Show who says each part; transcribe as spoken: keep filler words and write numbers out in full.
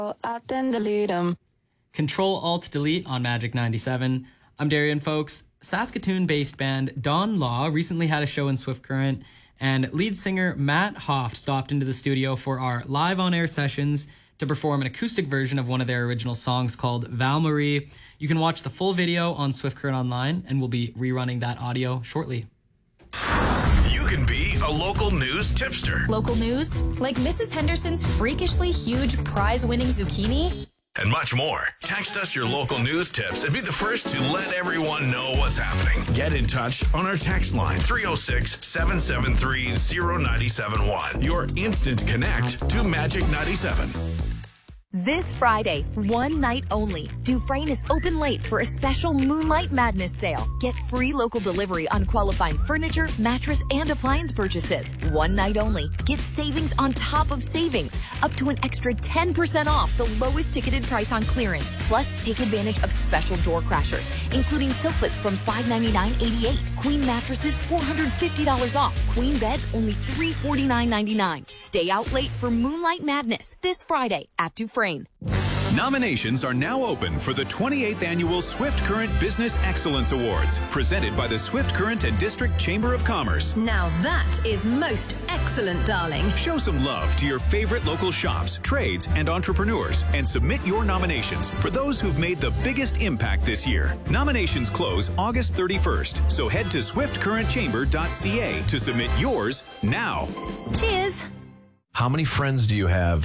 Speaker 1: I then delete them.
Speaker 2: Control Alt Delete on Magic ninety-seven. I'm Darian, folks. Saskatoon-based band Don Law recently had a show in Swift Current, and lead singer Matt Hoft stopped into the studio for our live on-air sessions to perform an acoustic version of one of their original songs called Val Marie. You can watch the full video on Swift Current Online, and we'll be rerunning that audio shortly.
Speaker 3: You can be a local news tipster.
Speaker 4: Local news? Like Missus Henderson's freakishly huge prize-winning zucchini?
Speaker 3: And much more. Text us your local news tips and be the first to let everyone know what's happening. Get in touch on our text line three oh six, seven seven three, oh nine seven one. Your instant connect to Magic ninety-seven.
Speaker 5: This Friday, one night only, Dufresne is open late for a special Moonlight Madness sale. Get free local delivery on qualifying furniture, mattress, and appliance purchases. One night only. Get savings on top of savings, up to an extra ten percent off the lowest ticketed price on clearance. Plus, take advantage of special door crashers, including sofas from five ninety-nine eighty-eight, queen mattresses four hundred fifty dollars off, queen beds only three forty-nine ninety-nine. Stay out late for Moonlight Madness this Friday at Dufresne.
Speaker 6: Nominations are now open for the twenty-eighth Annual Swift Current Business Excellence Awards, presented by the Swift Current and District Chamber of Commerce.
Speaker 7: Now that is most excellent, darling.
Speaker 6: Show some love to your favorite local shops, trades, and entrepreneurs, and submit your nominations for those who've made the biggest impact this year. Nominations close August thirty-first, so head to swift current chamber dot c a to submit yours now.
Speaker 7: Cheers.
Speaker 8: How many friends do you have